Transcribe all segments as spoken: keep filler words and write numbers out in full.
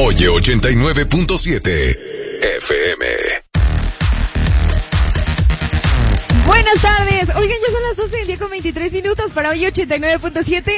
Oye ochenta y nueve punto siete F M. Buenas tardes. Oigan, ya son las doce del día con veintitrés minutos para Oye ochenta y nueve punto siete.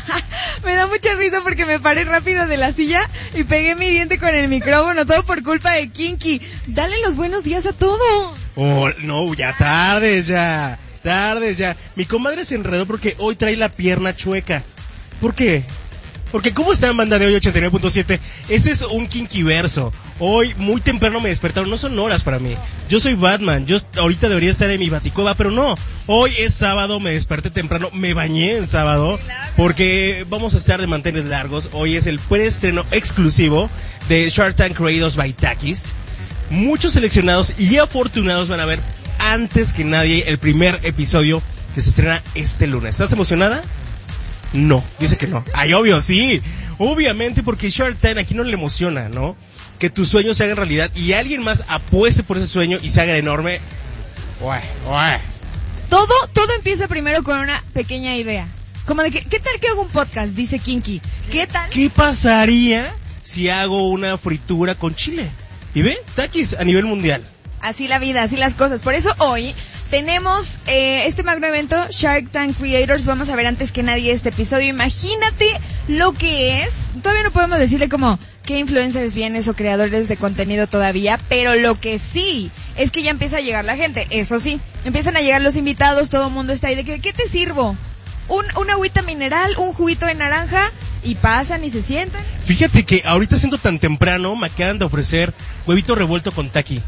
Me da mucha risa porque me paré rápido de la silla y pegué mi diente con el micrófono, todo por culpa de Kinky. Dale los buenos días a todos. Oh, no, ya tardes ya. Tardes ya. Mi comadre se enredó porque hoy trae la pierna chueca. ¿Por qué? Porque ¿cómo está en banda de hoy ochenta y nueve punto siete? Ese es un kinkyverso. Hoy muy temprano me despertaron, no son horas para mí. Yo soy Batman, yo ahorita debería estar en mi baticueva, pero no. Hoy es sábado, me desperté temprano, me bañé en sábado, porque vamos a estar de manteles largos. Hoy es el preestreno exclusivo de Shark Tank Creators by Takis. Muchos seleccionados y afortunados van a ver antes que nadie el primer episodio que se estrena este lunes. ¿Estás emocionada? No, dice que no. Ay, obvio, sí. Obviamente, porque Shark Tank aquí no le emociona, ¿no? Que tus sueños se hagan realidad y alguien más apueste por ese sueño y se haga enorme. Ué, ué. Todo, todo empieza primero con una pequeña idea. Como de que, ¿qué tal que hago un podcast? Dice Kinky. ¿Qué tal? ¿Qué pasaría si hago una fritura con chile? ¿Y ve? Takis a nivel mundial. Así la vida, así las cosas. Por eso hoy tenemos eh, este magno evento, Shark Tank Creators. Vamos a ver antes que nadie este episodio. Imagínate lo que es. Todavía no podemos decirle como qué influencers vienes o creadores de contenido todavía, pero lo que sí es que ya empieza a llegar la gente. Eso sí, empiezan a llegar los invitados, todo el mundo está ahí de que, ¿qué te sirvo? Un, una agüita mineral, un juguito de naranja, y pasan y se sientan. Fíjate que ahorita siendo tan temprano me acaban de ofrecer huevito revuelto con taqui.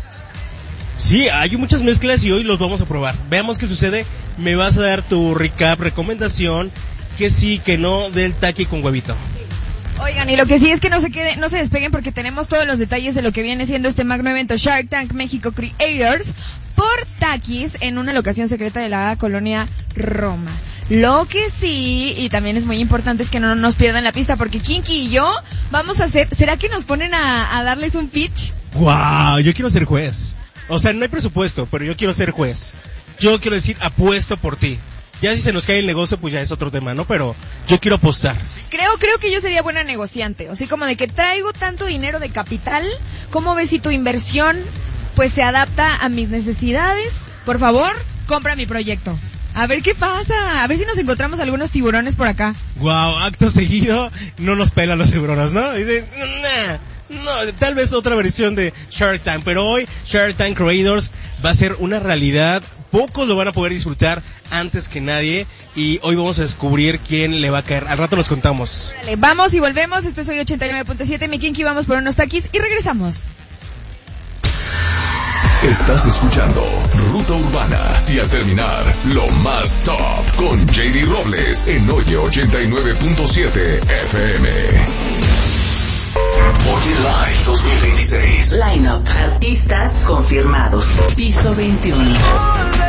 Sí, hay muchas mezclas y hoy los vamos a probar. Veamos qué sucede. Me vas a dar tu recap, recomendación, que sí, que no, del taqui con huevito. Oigan, y lo que sí es que no se quede, no se despeguen porque tenemos todos los detalles de lo que viene siendo este magno evento Shark Tank México Creators por Takis en una locación secreta de la colonia Roma. Lo que sí, y también es muy importante, es que no nos pierdan la pista porque Kinky y yo vamos a hacer, ¿será que nos ponen a, a darles un pitch? ¡Guau! Yo quiero ser juez. O sea, no hay presupuesto, pero yo quiero ser juez. Yo quiero decir, apuesto por ti. Ya si se nos cae el negocio, pues ya es otro tema, ¿no? Pero yo quiero apostar. Creo, creo que yo sería buena negociante. O sea, como de que traigo tanto dinero de capital, ¿cómo ves si tu inversión, pues, se adapta a mis necesidades? Por favor, compra mi proyecto. A ver qué pasa, a ver si nos encontramos algunos tiburones por acá. Wow, acto seguido, no nos pelan los tiburones, ¿no? Dicen, nah. No, tal vez otra versión de Shark Tank, pero hoy Shark Tank Creators va a ser una realidad. Pocos lo van a poder disfrutar antes que nadie y hoy vamos a descubrir quién le va a caer. Al rato los contamos. Dale, vamos y volvemos. Esto es Hoy ochenta y nueve punto siete. Mi Kinky, vamos por unos taquis y regresamos. Estás escuchando Ruta Urbana y al terminar, lo más top con J D Robles en Oye ochenta y nueve punto siete F M. Oye Live dos mil veintiséis. Line-up. Artistas confirmados. Piso veintiuno.